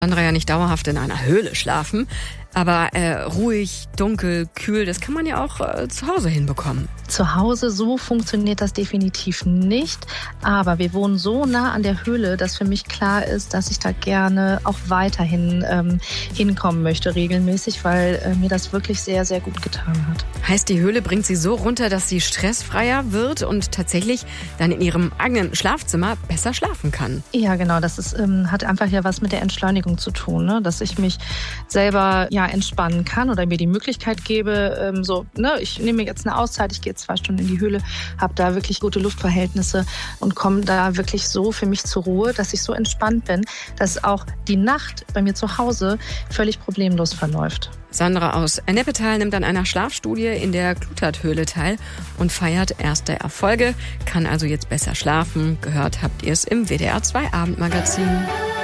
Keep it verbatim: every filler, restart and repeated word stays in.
Sandra ja nicht dauerhaft in einer Höhle schlafen, aber äh, ruhig, dunkel, kühl, das kann man ja auch äh, zu Hause hinbekommen. Zu Hause so funktioniert das definitiv nicht, aber wir wohnen so nah an der Höhle, dass für mich klar ist, dass ich da gerne auch weiterhin ähm, hinkommen möchte regelmäßig, weil äh, mir das wirklich sehr, sehr gut getan hat. Heißt, die Höhle bringt sie so runter, dass sie stressfreier wird und tatsächlich dann in ihrem eigenen Schlafzimmer besser schlafen kann? Ja, genau, das ist, ähm, hat einfach ja was mit der Entschleunigung zu tun, ne? Dass ich mich selber ja entspannen kann oder mir die Möglichkeit gebe, ähm, so, ne, ich nehme mir jetzt eine Auszeit, ich gehe zwei Stunden in die Höhle, habe da wirklich gute Luftverhältnisse und komme da wirklich so für mich zur Ruhe, dass ich so entspannt bin, dass auch die Nacht bei mir zu Hause völlig problemlos verläuft. Sandra aus Neppetal nimmt an einer Schlafstudie in der Kluterthöhle teil und feiert erste Erfolge, kann also jetzt besser schlafen. Gehört habt ihr es im W D R zwei Abendmagazin.